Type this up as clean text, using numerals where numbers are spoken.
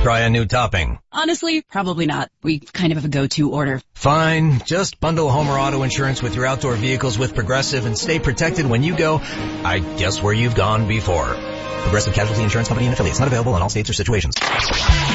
try a new topping? Honestly, probably not. We kind of have a go-to order. Fine. Just bundle home or auto insurance with your outdoor vehicles with Progressive and stay protected when you go, I guess, where you've gone before. Progressive Casualty Insurance Company and affiliates. Not available in all states or situations.